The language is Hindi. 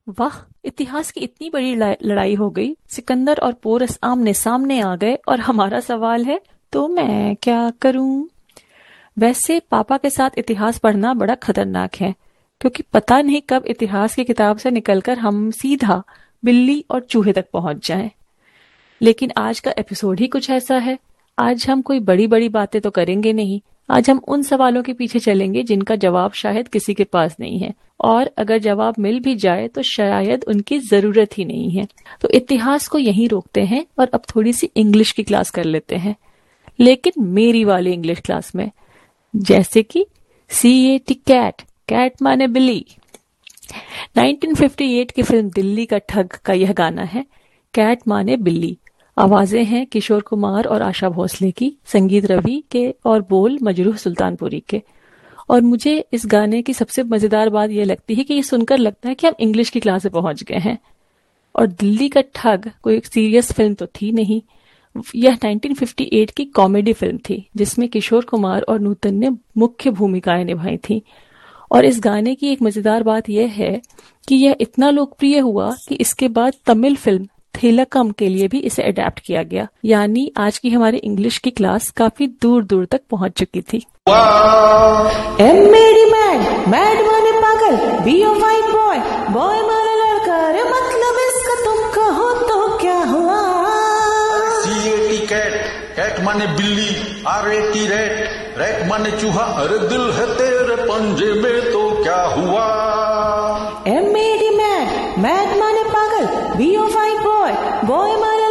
वाह, इतिहास की इतनी बड़ी लड़ाई हो गई। सिकंदर और पोरस आमने सामने आ गए और हमारा सवाल है, तो मैं क्या करूं? वैसे पापा के साथ इतिहास पढ़ना बड़ा खतरनाक है, क्योंकि पता नहीं कब इतिहास की किताब से निकलकर हम सीधा बिल्ली और चूहे तक पहुंच जाएं। लेकिन आज का एपिसोड ही कुछ ऐसा है। आज हम कोई बड़ी बड़ी बातें तो करेंगे नहीं। आज हम उन सवालों के पीछे चलेंगे जिनका जवाब शायद किसी के पास नहीं है, और अगर जवाब मिल भी जाए तो शायद उनकी जरूरत ही नहीं है। तो इतिहास को यहीं रोकते हैं और अब थोड़ी सी इंग्लिश की क्लास कर लेते हैं, लेकिन मेरी वाली इंग्लिश क्लास में। जैसे कि CAT, कैट, कैट माने बिल्ली। 1958 की फिल्म दिल्ली का ठग का यह गाना है, कैट माने बिल्ली। आवाजें हैं किशोर कुमार और आशा भोसले की, संगीत रवि के और बोल मजरूह सुल्तानपुरी के। और मुझे इस गाने की सबसे मजेदार बात यह लगती है कि ये सुनकर लगता है कि हम इंग्लिश की क्लास में पहुंच गए हैं। और दिल्ली का ठग कोई सीरियस फिल्म तो थी नहीं, यह 1958 की कॉमेडी फिल्म थी जिसमें किशोर कुमार और नूतन ने मुख्य भूमिकाएं निभाई थी। और इस गाने की एक मजेदार बात यह है कि यह इतना लोकप्रिय हुआ कि इसके बाद तमिल फिल्म थेलकम के लिए भी इसे अडेप्ट किया गया। यानी आज की हमारी इंग्लिश की क्लास काफी दूर दूर तक पहुंच चुकी थी। मेरी मैड, मैड माने पागल, B O white boy, boy माने लड़का, रे मतलब इसका तुम कहो तो क्या हुआ? CAT कैट, कैट माने बिल्ली, RAT रैट, रैट माने चूहा, अरे दिल है तेरे पंजे में तो क्या हुआ? मेरी मैड, मैड माने पागल, B O white boy, boy माने